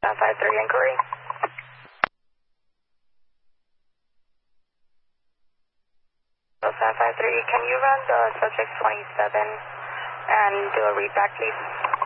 753 inquiry. So 753, can you run the subject 27 and do a read back, please?